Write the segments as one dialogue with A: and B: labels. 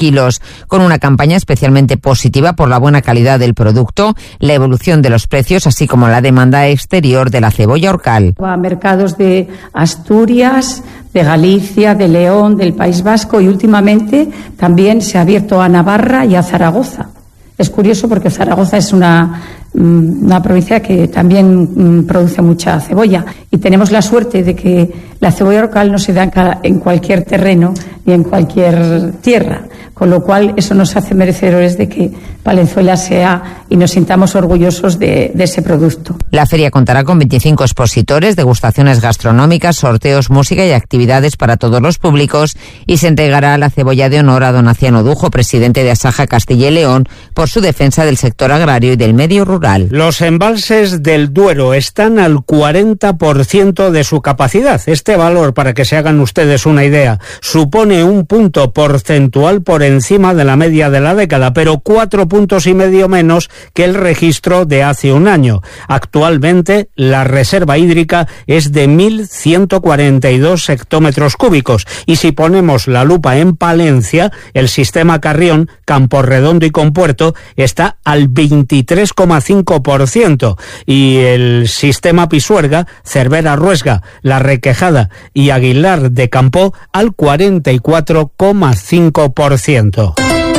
A: kilos, con una campaña especialmente positiva por la buena calidad del producto, la evolución de los precios, así como la demanda exterior de la cebolla Orcal.
B: A mercados de Asturias, de Galicia, de León, del País Vasco, y últimamente también se ha abierto a Navarra y a Zaragoza. Es curioso porque Zaragoza es una provincia que también produce mucha cebolla, y tenemos la suerte de que la cebolla Orcal no se da en cualquier terreno ni en cualquier tierra, con lo cual eso nos hace merecedores de que Palenzuela sea y nos sintamos orgullosos de ese producto.
A: La feria contará con 25 expositores, degustaciones gastronómicas, sorteos, música y actividades para todos los públicos, y se entregará la cebolla de honor a don Aciano Dujo, presidente de Asaja Castilla y León, por su defensa del sector agrario y del medio rural.
C: Los embalses del Duero están al 40% de su capacidad. Este valor, para que se hagan ustedes una idea, supone un punto porcentual por encima de la media de la década, pero 4,5 puntos menos que el registro de hace un año. Actualmente, la reserva hídrica es de 1.142 hectómetros cúbicos, y si ponemos la lupa en Palencia, el sistema Carrión, Camporredondo y Compuerto está al 23,5%, y el sistema Pisuerga, Cervera Ruesga, La Requejada y Aguilar de Campoo al 44,5%.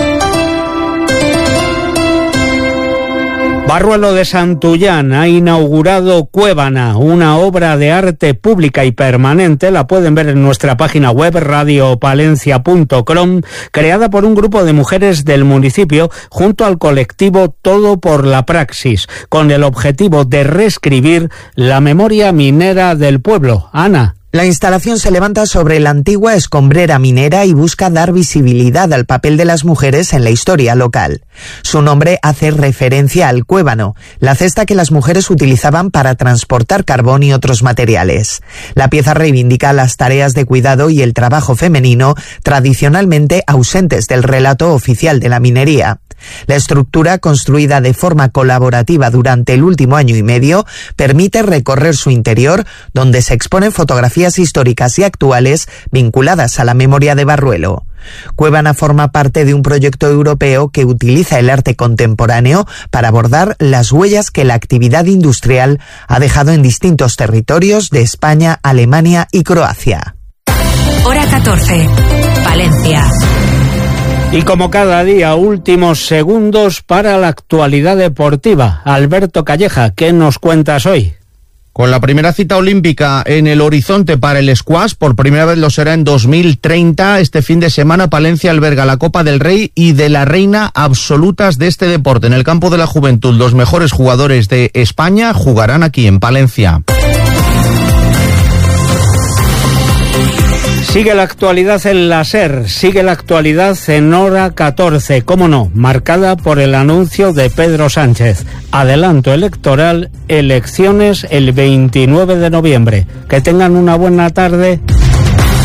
C: Barruelo de Santullán ha inaugurado Cuébana, una obra de arte pública y permanente. La pueden ver en nuestra página web radiopalencia.com, creada por un grupo de mujeres del municipio junto al colectivo Todo por la Praxis, con el objetivo de reescribir la memoria minera del pueblo. Ana.
D: La instalación se levanta sobre la antigua escombrera minera y busca dar visibilidad al papel de las mujeres en la historia local. Su nombre hace referencia al cuébano, la cesta que las mujeres utilizaban para transportar carbón y otros materiales. La pieza reivindica las tareas de cuidado y el trabajo femenino tradicionalmente ausentes del relato oficial de la minería. La estructura, construida de forma colaborativa durante el último año y medio, permite recorrer su interior, donde se exponen fotografías históricas y actuales vinculadas a la memoria de Barruelo. Cuébana forma parte de un proyecto europeo que utiliza el arte contemporáneo para abordar las huellas que la actividad industrial ha dejado en distintos territorios de España, Alemania y Croacia.
E: Hora 14, Palencia.
C: Y como cada día, últimos segundos para la actualidad deportiva. Alberto Calleja, ¿qué nos cuentas hoy?
F: Con la primera cita olímpica en el horizonte para el squash, por primera vez lo será en 2030, este fin de semana Palencia alberga la Copa del Rey y de la Reina absolutas de este deporte. En el campo de la juventud, los mejores jugadores de España jugarán aquí en Palencia.
C: Sigue la actualidad en la SER, sigue la actualidad en Hora 14, cómo no, marcada por el anuncio de Pedro Sánchez. Adelanto electoral, elecciones el 29 de noviembre. Que tengan una buena tarde.